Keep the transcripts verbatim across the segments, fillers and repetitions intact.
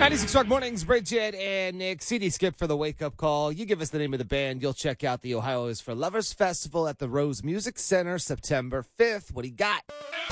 ninety-six Rock Mornings, Bridget and Nick. C D Skip for the wake-up call. You give us the name of the band. You'll check out the Ohio is for Lovers Festival at the Rose Music Center September fifth. What do you got?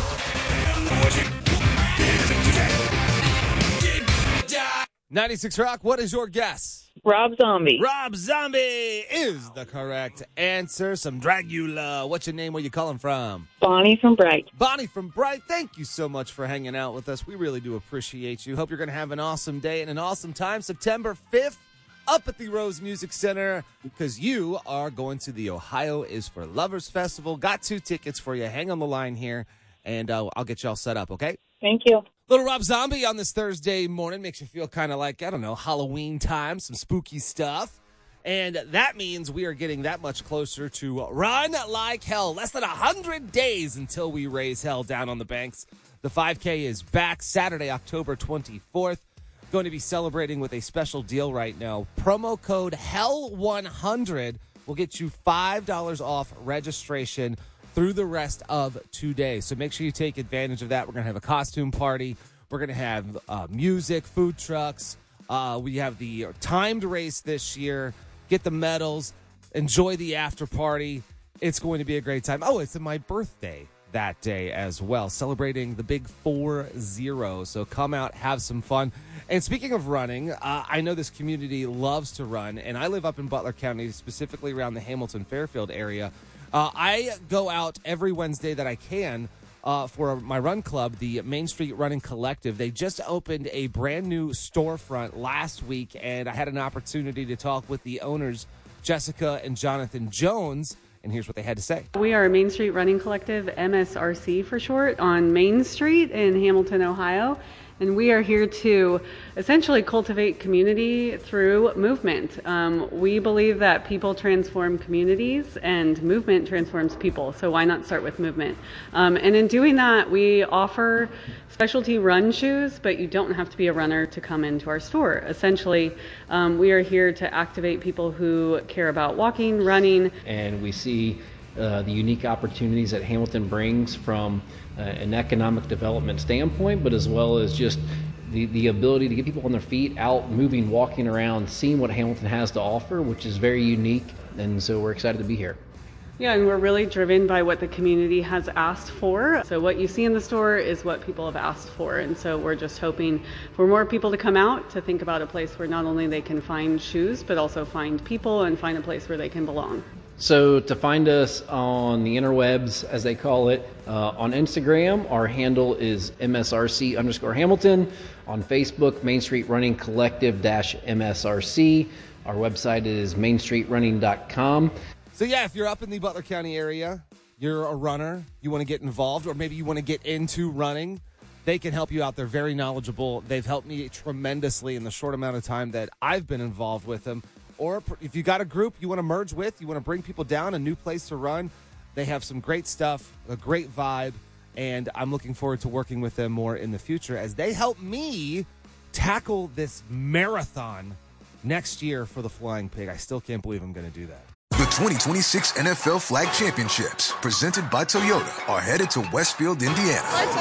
ninety-six Rock, what is your guess? Rob Zombie. Rob Zombie is the correct answer. Some Dragula. What's your name? Where you calling from? Bonnie from Bright. Bonnie from Bright, thank you so much for hanging out with us. We really do appreciate you. Hope you're going to have an awesome day and an awesome time. September fifth, up at the Rose Music Center, because you are going to the Ohio is for Lovers Festival. Got two tickets for you. Hang on the line here, and uh, I'll get you all set up, okay? Thank you. Little Rob Zombie on this Thursday morning makes you feel kind of like, I don't know, Halloween time, some spooky stuff. And that means we are getting that much closer to Run Like Hell. Less than one hundred days until we raise hell down on the banks. The five K is back Saturday, October twenty-fourth. Going to be celebrating with a special deal right now. Promo code hell one hundred will get you five dollars off registration through the rest of today. So make sure you take advantage of that. We're going to have a costume party. We're going to have uh, music, food trucks. Uh, we have the timed race this year. Get the medals. Enjoy the after party. It's going to be a great time. Oh, it's my birthday that day as well, celebrating the big four zero. So come out, have some fun. And speaking of running, uh, I know this community loves to run, and I live up in Butler County, specifically around the Hamilton-Fairfield area. Uh, I go out every Wednesday that I can uh, for my run club, the Main Street Running Collective. They just opened a brand new storefront last week, and I had an opportunity to talk with the owners, Jessica and Jonathan Jones, and here's what they had to say. We are Main Street Running Collective, M S R C for short, on Main Street in Hamilton, Ohio. And we are here to essentially cultivate community through movement. Um, we believe that people transform communities and movement transforms people. So why not start with movement? Um, and in doing that, we offer specialty run shoes, but you don't have to be a runner to come into our store. Essentially, um, we are here to activate people who care about walking, running. And we see uh, the unique opportunities that Hamilton brings from Uh, an economic development standpoint, but as well as just the, the ability to get people on their feet, out, moving, walking around, seeing what Hamilton has to offer, which is very unique, and so we're excited to be here. Yeah, and we're really driven by what the community has asked for. So what you see in the store is what people have asked for, and so we're just hoping for more people to come out to think about a place where not only they can find shoes, but also find people and find a place where they can belong. So to find us on the interwebs, as they call it, uh, on Instagram, our handle is M S R C underscore Hamilton. On Facebook, Main Street Running Collective dash M S R C. Our website is main street running dot com. So yeah, if you're up in the Butler County area, you're a runner, you want to get involved, or maybe you want to get into running, they can help you out. They're very knowledgeable. They've helped me tremendously in the short amount of time that I've been involved with them. Or if you got a group you want to merge with, you want to bring people down, a new place to run, they have some great stuff, a great vibe, and I'm looking forward to working with them more in the future as they help me tackle this marathon next year for the Flying Pig. I still can't believe I'm going to do that. The twenty twenty-six N F L Flag Championships, presented by Toyota, are headed to Westfield, Indiana. Let's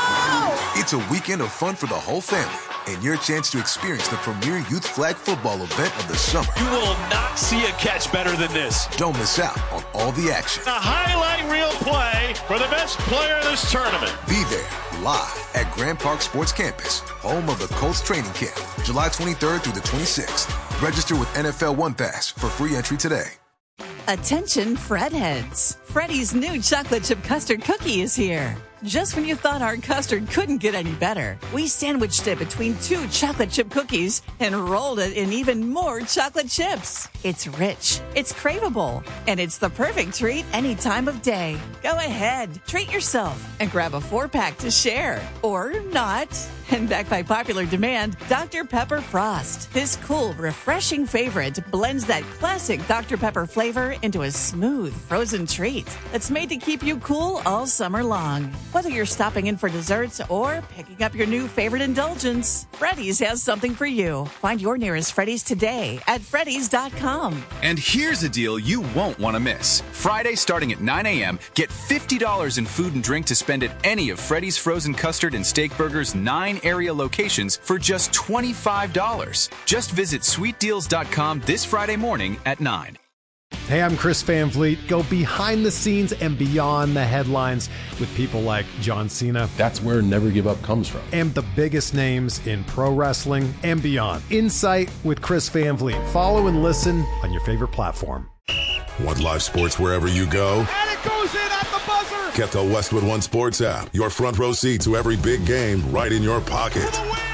go! It's a weekend of fun for the whole family, and your chance to experience the premier youth flag football event of the summer. You will not see a catch better than this. Don't miss out on all the action. A highlight reel play for the best player in this tournament. Be there live at Grand Park Sports Campus, home of the Colts training camp, July twenty-third through the twenty-sixth. Register with N F L One Pass for free entry today. Attention Fred heads. Freddy's new chocolate chip custard cookie is here. Just when you thought our custard couldn't get any better, we sandwiched it between two chocolate chip cookies and rolled it in even more chocolate chips. It's rich, it's craveable, and it's the perfect treat any time of day. Go ahead, treat yourself and grab a four-pack to share. Or not. And backed by popular demand, Doctor Pepper Frost. This cool, refreshing favorite blends that classic Doctor Pepper flavor into a smooth, frozen treat that's made to keep you cool all summer long. Whether you're stopping in for desserts or picking up your new favorite indulgence, Freddy's has something for you. Find your nearest Freddy's today at Freddy's dot com. And here's a deal you won't want to miss. Friday starting at nine a.m., get fifty dollars in food and drink to spend at any of Freddy's Frozen Custard and Steak Burgers' nine area locations for just twenty-five dollars. Just visit sweet deals dot com this Friday morning at nine. Hey, I'm Chris Van Vliet. Go behind the scenes and beyond the headlines with people like John Cena. That's where Never Give Up comes from. And the biggest names in pro wrestling and beyond. Insight with Chris Van Vliet. Follow and listen on your favorite platform. Want live sports wherever you go? And it goes in at the buzzer! Get the Westwood One Sports app. Your front row seat to every big game right in your pocket.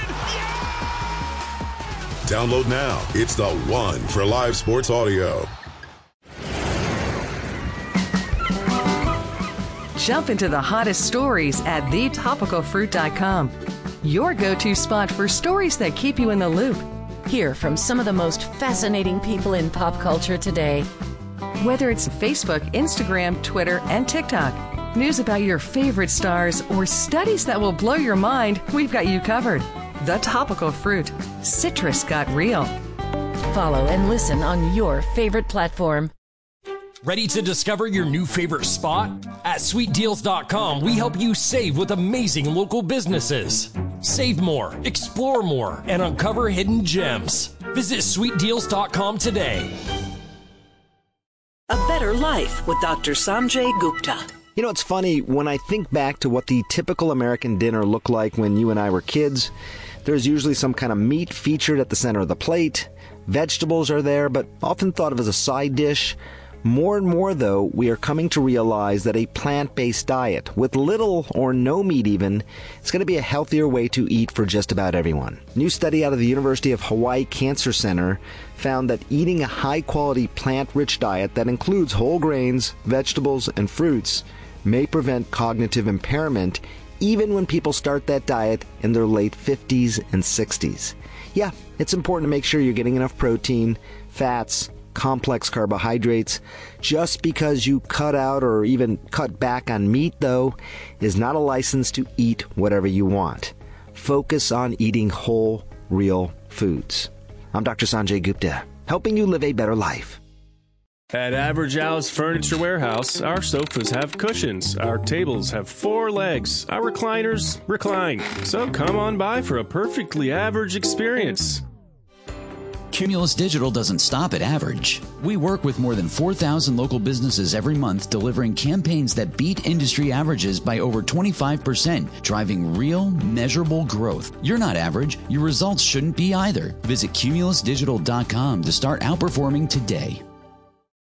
Download now. It's the one for live sports audio. Jump into the hottest stories at the topical fruit dot com. Your go-to spot for stories that keep you in the loop. Hear from some of the most fascinating people in pop culture today. Whether it's Facebook, Instagram, Twitter, and TikTok, news about your favorite stars, or studies that will blow your mind, we've got you covered. The Topical Fruit. Citrus got real. Follow and listen on your favorite platform. Ready to discover your new favorite spot? At sweet deals dot com, we help you save with amazing local businesses. Save more, explore more, and uncover hidden gems. Visit sweet deals dot com today. A Better Life with Doctor Sanjay Gupta. You know, it's funny, when I think back to what the typical American dinner looked like when you and I were kids, there's usually some kind of meat featured at the center of the plate. Vegetables are there, but often thought of as a side dish. More and more, though, we are coming to realize that a plant-based diet, with little or no meat even, is going to be a healthier way to eat for just about everyone. A new study out of the University of Hawaii Cancer Center found that eating a high-quality plant-rich diet that includes whole grains, vegetables, and fruits may prevent cognitive impairment even when people start that diet in their late fifties and sixties. Yeah, it's important to make sure you're getting enough protein, fats, complex carbohydrates. Just because you cut out or even cut back on meat, though, is not a license to eat whatever you want. Focus on eating whole, real foods. I'm Doctor Sanjay Gupta, helping you live a better life. At Average Al's Furniture Warehouse, our sofas have cushions, our tables have four legs, our recliners recline. So come on by for a perfectly average experience. Cumulus Digital doesn't stop at average. We work with more than four thousand local businesses every month, delivering campaigns that beat industry averages by over twenty-five percent, driving real, measurable growth. You're not average. Your results shouldn't be either. Visit cumulus digital dot com to start outperforming today.